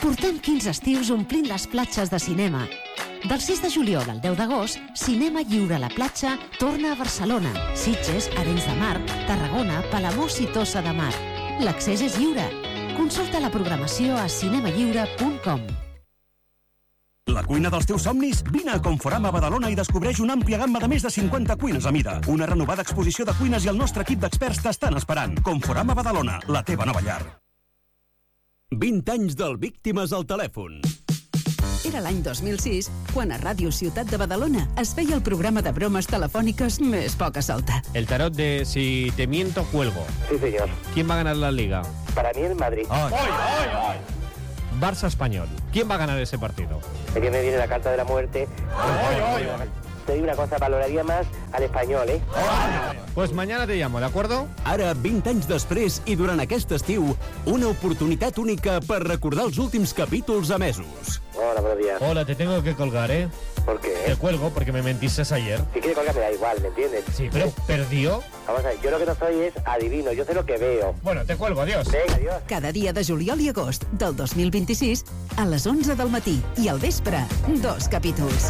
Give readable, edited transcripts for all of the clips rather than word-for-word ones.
Portem 15 estius omplint les platges de cinema. Del 6 de juliol al 10 d'agost, Cinema Lliure a la platja torna a Barcelona, Sitges, Arenys de Mar, Tarragona, Palamós i Tossa de Mar. L'accés és lliure. Consulta la programació a cinemalliure.com. La cuina dels teus somnis? Vine a Conforama a Badalona i descobreix una àmplia gamma de més de 50 cuines a mida. Una renovada exposició de cuines i el nostre equip d'experts t'estan esperant. Conforama Badalona, la teva nova llar. 20 anys del Víctimes al telèfon. Era l'any 2006 quan a Ràdio Ciutat de Badalona es feia el programa de bromes telefòniques més poca solta. El tarot de si te miento, cuelgo. Sí, señor. ¿Quién va a ganar la Liga? Para mí el Madrid. ¡Ay! Barça-Español. ¿Quién va a ganar ese partido? El que me viene la carta de la muerte. Te digo una cosa, valoraría más al Español, ¿eh? Pues mañana te llamo, ¿de acuerdo? Ara, 20 anys després i durant aquest estiu, una oportunitat única per recordar els últims capítols emesos. Hola, buenos días. Hola, te tengo que colgar, ¿eh? ¿Por qué? Te cuelgo porque me mentiste ayer. Si quiere colgar me da igual, ¿me entiendes? Sí, pero ¿perdió? Vamos a ver, yo lo que no soy es adivino, yo sé lo que veo. Bueno, te cuelgo, adiós. Venga, adiós. Cada dia de juliol i agost del 2026 a les 11 del matí i al vespre, 2 capítols.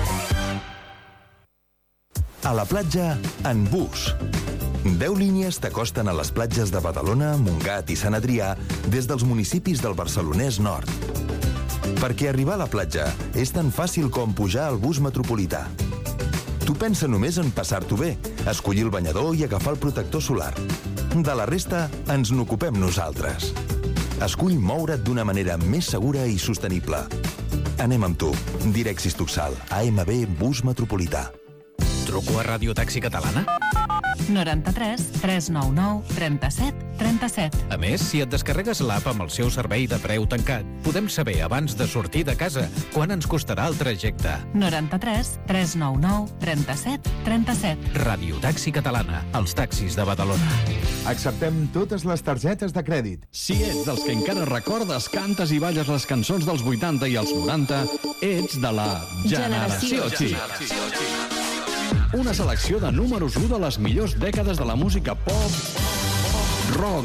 A la platja, en bus. 10 línies t'acosten a les platges de Badalona, Montgat i Sant Adrià des dels municipis del Barcelonès Nord. Perquè arribar a la platja és tan fàcil com pujar al bus metropolità. Tu pensa només en passar-t'ho bé, escollir el banyador i agafar el protector solar. De la resta, ens n'ocupem nosaltres. Escull moure't d'una manera més segura i sostenible. Anem amb tu. Direxis Tuxal, AMB Bus Metropolità. Truco a Ràdio Taxi Catalana? 93 399 37 37. A més, si et descarregues l'app amb el seu servei de preu tancat, podem saber abans de sortir de casa quan ens costarà el trajecte. 93 399 37 37. Ràdio Taxi Catalana, els taxis de Badalona. Acceptem totes les targetes de crèdit. Si ets dels que encara recordes, cantes i balles les cançons dels 80 i els 90, ets de la Generació Xic. Una selecció de números 1 de les millors dècades de la música pop, rock,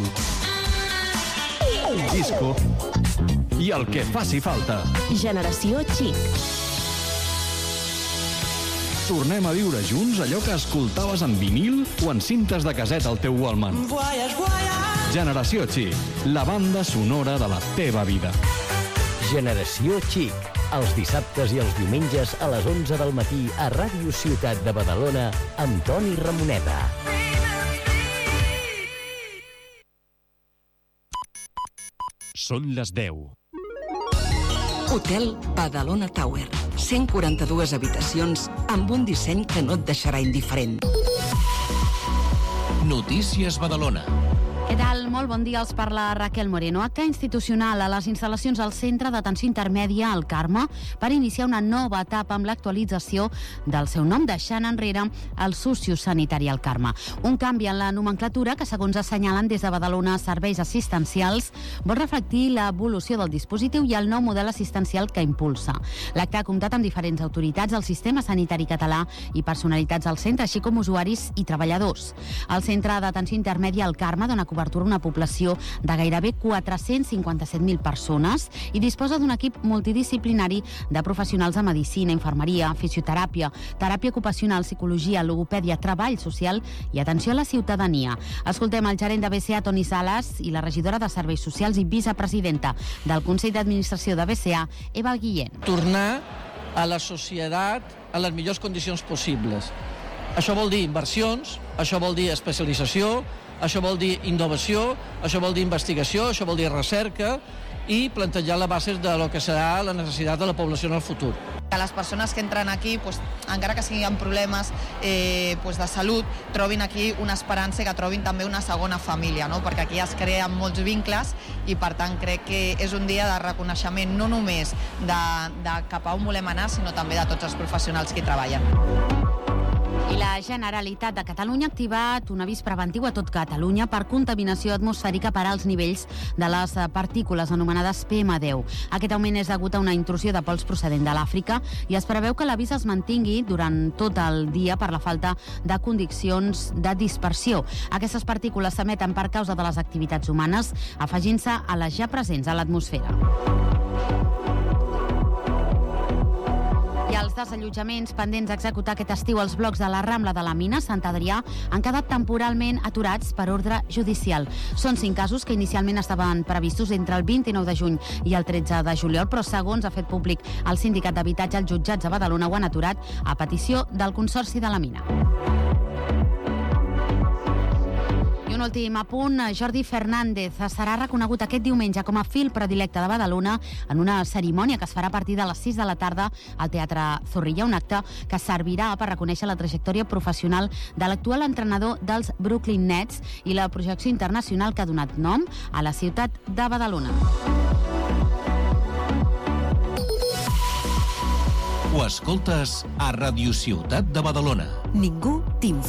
disco i el que faci falta. Generació Xic. Tornem a viure junts allò que escoltaves en vinil o en cintes de casset al teu Walkman. Generació Xic, la banda sonora de la teva vida. Generació Xic, els dissabtes i els diumenges a les 11 del matí a Ràdio Ciutat de Badalona amb Toni Ramoneda. Són les 10. Hotel Badalona Tower. 142 habitacions amb un disseny que no et deixarà indiferent. Notícies Badalona. Què tal? Molt bon dia, els parla Raquel Moreno. Acte institucional a les instal·lacions del Centre d'Atenció Intermèdia al Carme per iniciar una nova etapa amb l'actualització del seu nom, deixant enrere el sociosanitari al Carme. Un canvi en la nomenclatura que, segons assenyalen des de Badalona Serveis Assistencials, vol reflectir l'evolució del dispositiu i el nou model assistencial que impulsa. L'acte ha comptat amb diferents autoritats del sistema sanitari català i personalitats del centre, així com usuaris i treballadors. El Centre d'Atenció Intermèdia al Carme dona cobertura a una població de gairebé 457.000 persones i disposa d'un equip multidisciplinari de professionals de medicina, infermeria, fisioteràpia, teràpia ocupacional, psicologia, logopèdia, treball social i atenció a la ciutadania. Escoltem el gerent de BCA, Toni Sales, i la regidora de Serveis Socials i vicepresidenta del Consell d'Administració de BCA, Eva Guillén. Tornar a la societat a les millors condicions possibles. Això vol dir inversions, això vol dir especialització, això vol dir innovació, això vol dir investigació, això vol dir recerca i plantejar les bases de lo que serà la necessitat de la població en el futur. Que les persones que entren aquí, encara que siguin problemes de salut, trobin aquí una esperança i que trobin també una segona família, no? Perquè aquí es creen molts vincles i per tant crec que és un dia de reconeixement no només de cap a on volem anar, sinó també de tots els professionals que hi treballen. I la Generalitat de Catalunya ha activat un avís preventiu a tot Catalunya per contaminació atmosfèrica per als nivells de les partícules anomenades PM10. Aquest augment és degut a una intrusió de pols procedent de l'Àfrica i es preveu que l'avís es mantingui durant tot el dia per la falta de condicions de dispersió. Aquestes partícules s'emeten per causa de les activitats humanes, afegint-se a les ja presents a l'atmosfera. desallotjaments pendents d'executar aquest estiu als blocs de la Rambla de la Mina, Sant Adrià, han quedat temporalment aturats per ordre judicial. Són 5 casos que inicialment estaven previstos entre el 29 de juny i el 13 de juliol, però segons ha fet públic el Sindicat d'Habitatge, els jutjats de Badalona ho han aturat a petició del Consorci de la Mina. I un últim apunt, Jordi Fernández serà reconegut aquest diumenge com a fil predilecte de Badalona en una cerimònia que es farà a partir de les 6 de la tarda al Teatre Zorrilla, un acte que servirà per reconèixer la trajectòria professional de l'actual entrenador dels Brooklyn Nets i la projecció internacional que ha donat nom a la ciutat de Badalona. Ho escoltes a Radio Ciutat de Badalona. Ningú t'informa.